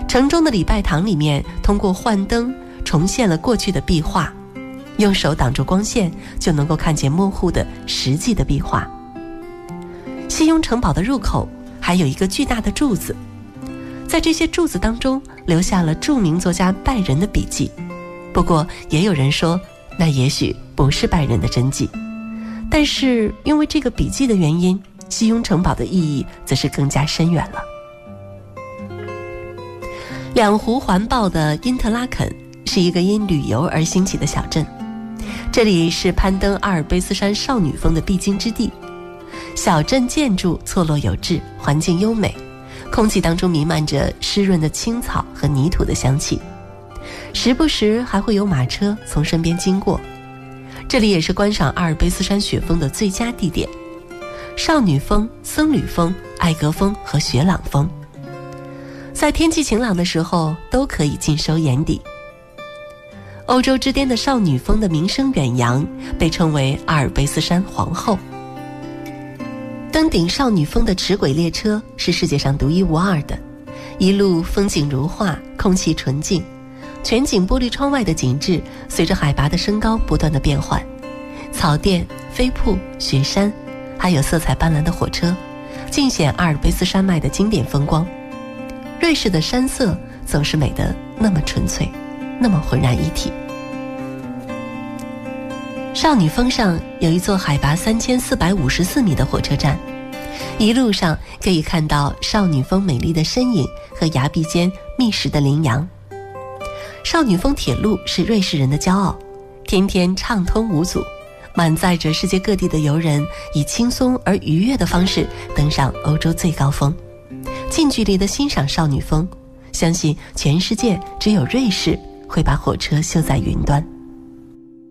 城中的礼拜堂里面，通过幻灯重现了过去的壁画，用手挡住光线就能够看见模糊的实际的壁画。西雍城堡的入口还有一个巨大的柱子，在这些柱子当中留下了著名作家拜仁的笔记，不过也有人说那也许不是拜仁的真迹，但是因为这个笔记的原因，西雍城堡的意义则是更加深远了。两湖环抱的因特拉肯是一个因旅游而兴起的小镇，这里是攀登阿尔卑斯山少女峰的必经之地。小镇建筑错落有致，环境优美，空气当中弥漫着湿润的青草和泥土的香气，时不时还会有马车从身边经过。这里也是观赏阿尔卑斯山雪峰的最佳地点，少女峰、僧侣峰、艾格峰和雪朗峰在天气晴朗的时候都可以尽收眼底。欧洲之巅的少女峰的名声远扬，被称为阿尔卑斯山皇后。登顶少女峰的齿轨列车是世界上独一无二的，一路风景如画，空气纯净，全景玻璃窗外的景致随着海拔的升高不断的变换，草甸、飞瀑、雪山，还有色彩斑斓的火车，尽显阿尔卑斯山脉的经典风光。瑞士的山色总是美得那么纯粹，那么浑然一体。少女峰上有一座海拔3454米的火车站，一路上可以看到少女峰美丽的身影和崖壁间觅食的羚羊。少女峰铁路是瑞士人的骄傲，天天畅通无阻，满载着世界各地的游人以轻松而愉悦的方式登上欧洲最高峰，近距离地欣赏少女峰，相信全世界只有瑞士会把火车修在云端。